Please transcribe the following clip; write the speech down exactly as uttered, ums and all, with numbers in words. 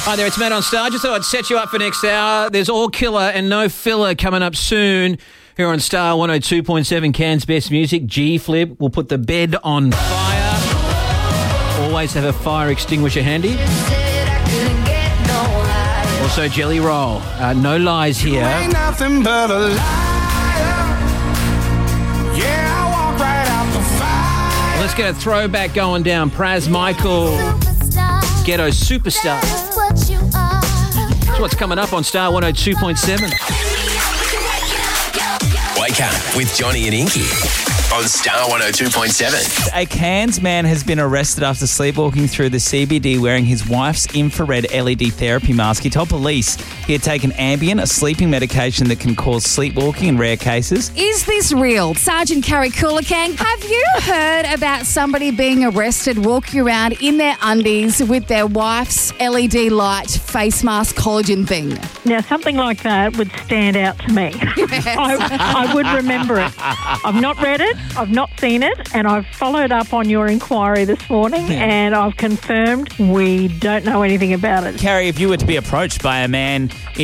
Hi there, it's Matt on Star. Just thought I'd set you up for next hour. There's All Killer and No Filler coming up soon here on Star one oh two point seven, Cairns Best Music. G-Flip will put the bed on fire. Always have a fire extinguisher handy. Also Jelly Roll. Uh, no lies here. Ain't nothing but a liar. Yeah, I walk right out the fire. Let's get a throwback going down. Praz Michael, Ghetto Superstar. That's what's coming up on Star one oh two point seven. Wake up with Johnny and Inky on Star one oh two point seven. A Cairns man has been arrested after sleepwalking through the C B D wearing his wife's infrared L E D therapy mask. He told police he had taken Ambien, a sleeping medication that can cause sleepwalking in rare cases. Is this real? Sergeant Carrie Coolakang, have you heard about somebody being arrested walking around in their undies with their wife's L E D light face mask collagen thing? Now, something like that would stand out to me. I, I would remember it. I've not read it, I've not seen it, and I've followed up on your inquiry this morning, Yeah. and I've confirmed we don't know anything about it. Carrie, if you were to be approached by a man